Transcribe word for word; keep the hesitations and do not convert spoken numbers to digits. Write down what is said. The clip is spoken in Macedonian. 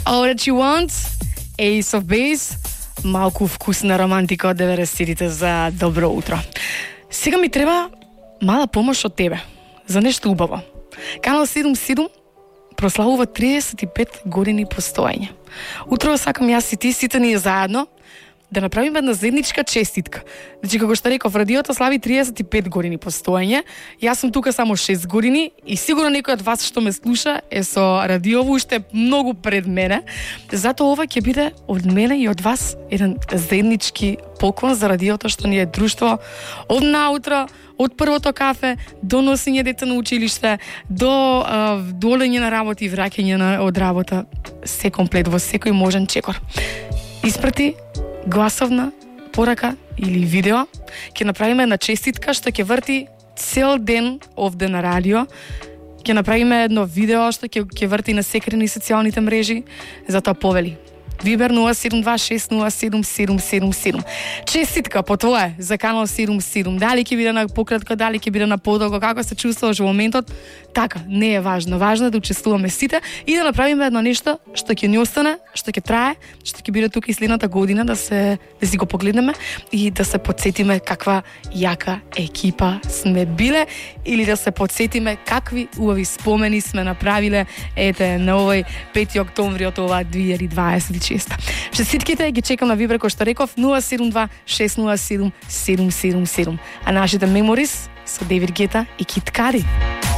All That You Want, Ace of Base, малку вкусна романтика од деветдесетите за добро утро. Сега ми треба мала помош од тебе за нешто убаво. Канал седум седум прославува триесет и пет години постоење. Утро сакам јас и ти, сите ние заедно, да направиме една заедничка честитка. Значи, како што реков, радиото слави триесет и пет години постоење. Јас сум тука само шест години и сигурно некој од вас што ме слуша е со радиово уште многу пред мене. Затоа ова ќе биде од мене и од вас еден заеднички поклон за радиото што ни е друштво од наутро, од првото кафе до носење дете на училиште, до а, долење на работа и враќање на од работа, се комплет во секој можен чекор. Испрати гласовна порака или видео, ќе направиме една честитка што ќе врти цел ден овде на радио. Ќе направиме едно видео што ќе ќе врти на секаде социјалните мрежи, затоа повели. Вибер нула седум два шест нула седум седум седум седум. Честитка по твое за канал седум седум. Дали ќе биде на пократко, дали ќе биде на подолго, како се чувствуваш во моментот, така, не е важно. Важно е да учествуваме сите и да направиме едно нешто што ќе ни остане, што ќе трае, што ќе биде тука и следната година, да се да си го погледнеме и да се потсетиме каква јака екипа сме биле или да се потсетиме какви убави спомени сме направиле ете на овој пети октомври од ова две илјади дваесет и шеста. Честитките ги чекам на Вибер, кој што реков, нула седум два шест нула седум седум седум седум. А нашите меморис со Дейвид Гета и Кид Кади.